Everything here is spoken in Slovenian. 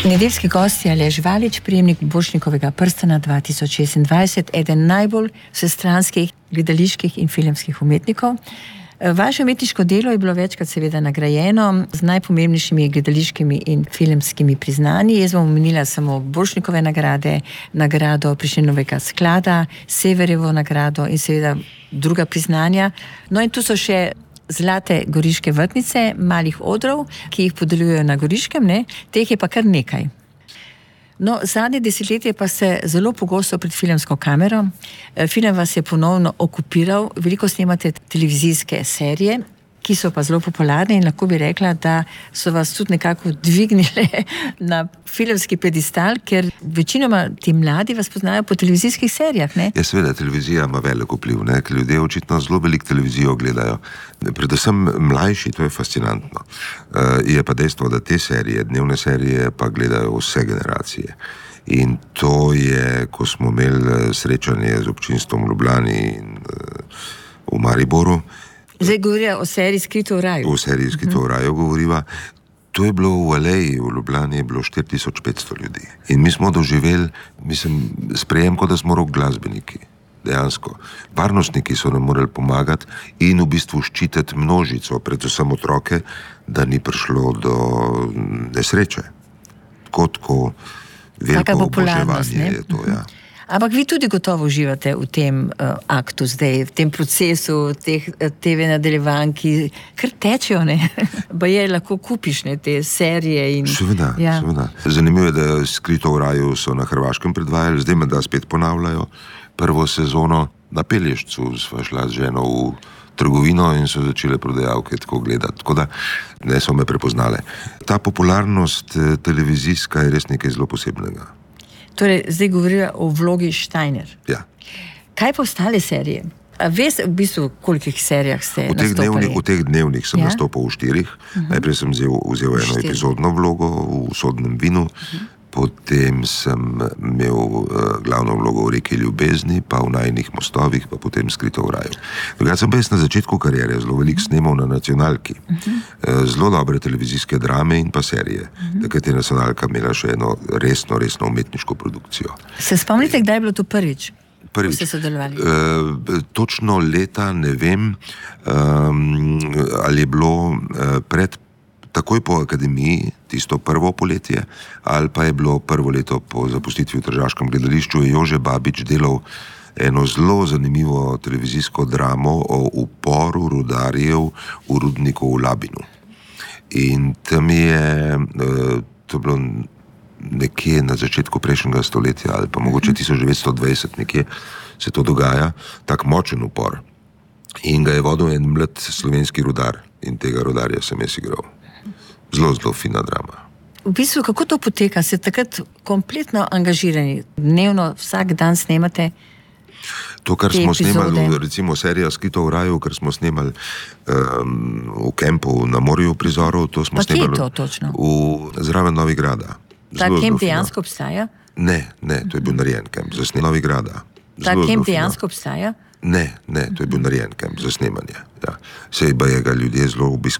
Nedeljski gost je Aleš Valič, prejemnik Borštnikovega prstana 2026, eden najbolj vsestranskih gledaliških in filmskih umetnikov. Vaše umetniško delo je bilo večkrat seveda nagrajeno z najpomembnejšimi gledališkimi in filmskimi priznanji. Jaz bom omenila samo Borštnikove nagrade, nagrado Prešernovega sklada, Severjevo nagrado in seveda druga priznanja. No in tu so še Zlate goriške vrtnice, malih odrov, ki jih podeljujejo na Goriškem, ne? Teh je pa kar nekaj. No, zadnje desetletje pa ste zelo pogosto pred filmsko kamero. Film vas je ponovno okupiral, veliko snemate televizijske serije, ki so pa zelo popularne in lahko bi rekla, da so vas tudi nekako dvignile na filmski pedestal, ker večinoma ti mladi vas poznajo po televizijskih serijah, ne? Ja, seveda, televizija ima velik vpliv, ne? Ker ljudje očitno zelo veliko televizijo gledajo. Predvsem mlajši, to je fascinantno. Je pa dejstvo, da te serije, dnevne serije, pa gledajo vse generacije. In to je, ko smo imeli srečanje z občinstvom v Ljubljani in v Mariboru. Zdaj govorijo o seriji Skrito v raju. O seriji Skrito v raju govoriva. To je bilo v Aleji, v Ljubljani je bilo 4500 ljudi. In mi smo doživeli, sprejem, kot da smo rock glasbeniki. Dejansko. Varnostniki so nam morali pomagati in v bistvu ščititi množico, predvsem otroke, da ni prišlo do nesreče. Tako veliko oboževanje je to, ja. Ampak vi tudi gotovo uživate v tem aktu zdaj, v tem procesu teh TV nadaljevanj, ki kar tečejo, ne? Pa je lahko kupiš, ne, te serije in... Seveda, ja. Seveda. Zanimivo je, da Skrito v raju so na Hrvaškem predvajali, zdaj me da spet ponavljajo prvo sezono. Na Pelješcu sva šla z ženo v trgovino in so začele prodajalke tako gledati, tako da ne so me prepoznale. Ta popularnost televizijska je res nekaj zelo posebnega. Torej, zdaj govorijo o vlogi Steiner. Ja. Kaj pa ostale serije? A veste v bistvu, kolikih serijah ste nastopali? V teh dnevnih sem nastopal v 4. Najprej sem vzel eno epizodno vlogo v Sodnem vinu, potem sem imel glavno vlogo v Reki ljubezni, pa v Najinih mostovih, pa potem Skrito v raju. Drugače sem pa jaz na začetku kariere zelo veliko snemal na Nacionalki. Zelo dobre televizijske drame in pa serije. Takrat je Nacionalka imela še eno resno umetniško produkcijo. Se spomnite, kdaj je bilo to prvič? Prvič. Ste sodelovali? Točno leta ne vem, ali je bilo takoj po akademiji, tisto prvo poletje, ali pa je bilo prvo leto po zapustitvi v Tržaškem gledališču, je Jože Babič delal eno zelo zanimivo televizijsko dramo o uporu rudarjev v rudniku v Labinu. In tam je, to bilo nekje na začetku prejšnjega stoletja, ali pa mogoče 1920 nekje se to dogaja, tak močen upor. In ga je vodil en mlad slovenski rudar in tega rudarja sem jaz igral. Zelo fina drama. V bistvu, kako to poteka? Ste takrat kompletno angažirani? Dnevno, vsak dan snemate to, kar smo snemali, recimo serija Skrito v raju, kar smo snemali v kempu na morju prizorov, to smo snemali. Pa kje je to točno? Zraven Novigrada. Ta kemp dejansko obstaja? Ne, to je bil narejen kemp za snemanje Novigrada. Ta kemp dejansko obstaja? Ne, to je bil narejen kemp za snemanje. Ja. Sej pa je ga ljudje zelo